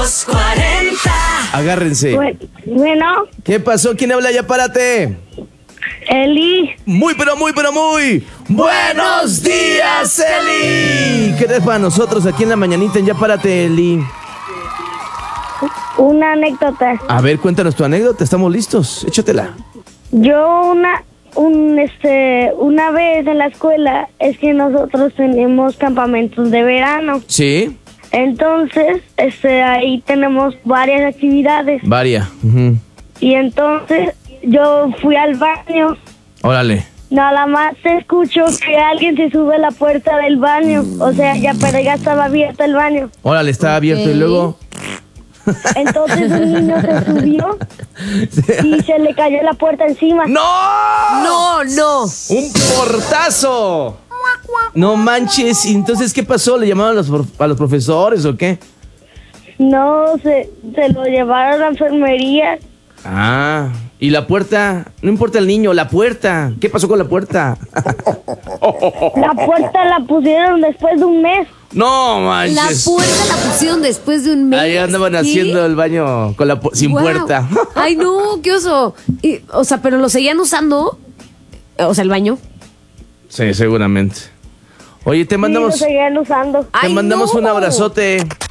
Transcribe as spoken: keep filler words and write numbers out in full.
Los cuarenta. Agárrense. Bueno, ¿Qué pasó? ¿Quién habla? Ya párate. Eli. Muy, pero muy, pero muy. ¡Buenos días, Eli! ¿Qué traes para nosotros aquí en la mañanita en Ya Párate, Eli? Una anécdota. A ver, cuéntanos tu anécdota. Estamos listos. Échatela. Yo una un este una vez en la escuela es que nosotros tenemos campamentos de verano. ¿Sí? Entonces, este ahí tenemos varias actividades. Varia. Uh-huh. Y entonces yo fui al baño. Órale. Nada más escucho que alguien se sube a la puerta del baño. O sea, ya pero ya estaba abierto el baño. Órale, está Ok. abierto y luego... Entonces un niño se subió y se le cayó la puerta encima. ¡No! No, no. ¡Un portazo! No manches. ¿Y entonces qué pasó? ¿Le llamaron a los, prof- a los profesores o qué? No, se, se lo llevaron a la enfermería. Ah, y la puerta, no importa el niño, la puerta. ¿Qué pasó con la puerta? La puerta la pusieron después de un mes. No La manches. puerta la pusieron después de un mes. Ahí andaban ¿Qué? haciendo el baño con la pu- sin Guau. puerta. Ay, no, qué oso. Y, o sea, pero lo seguían usando. O sea, el baño. Sí, seguramente. Oye, te Sí, lo mandamos, seguían usando. te Ay, mandamos no. un abrazote.